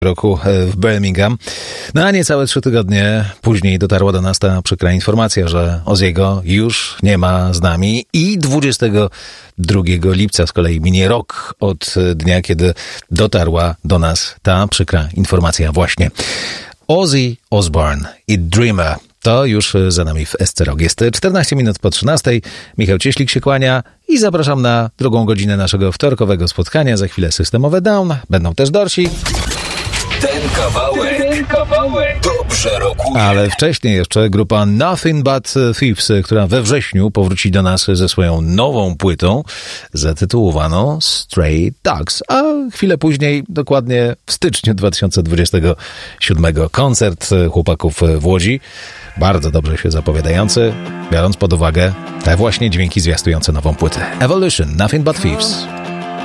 roku w Birmingham. No a niecałe 3 tygodnie później dotarła do nas ta przykra informacja, że Ozzy'ego już nie ma z nami i 22 lipca z kolei minie rok od dnia, kiedy dotarła do nas ta przykra informacja właśnie. Ozzy Osbourne i Dreamer. To już za nami w SC Rock. Jest 14 minut po 13. Michał Cieślik się kłania i zapraszam na drugą godzinę naszego wtorkowego spotkania. Za chwilę Systemowe Down. Będą też Dorsi. Ten kawałek dobrze rokuje. Ale wcześniej jeszcze grupa Nothing But Thieves, która we wrześniu powróci do nas ze swoją nową płytą zatytułowaną Stray Dogs. A chwilę później, dokładnie w styczniu 2027, koncert chłopaków w Łodzi. Bardzo dobrze się zapowiadający, biorąc pod uwagę te właśnie dźwięki zwiastujące nową płytę. Evolution, Nothing But Thieves.